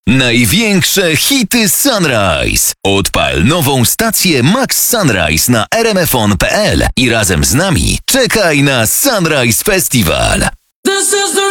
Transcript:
Największe hity Sunrise. Odpal nową stację Max Sunrise na rmfon.pl i razem z nami czekaj na Sunrise Festival. This is the